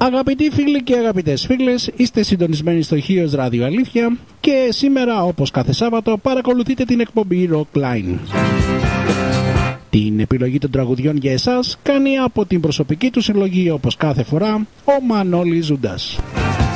Αγαπητοί φίλοι και αγαπητές φίλες, είστε συντονισμένοι στο Χίος Ράδιο Αλήθεια και σήμερα, όπως κάθε Σάββατο, παρακολουθείτε την εκπομπή Rock Line. Την επιλογή των τραγουδιών για εσάς κάνει από την προσωπική του συλλογή, όπως κάθε φορά, ο Μανώλης Ζούντας.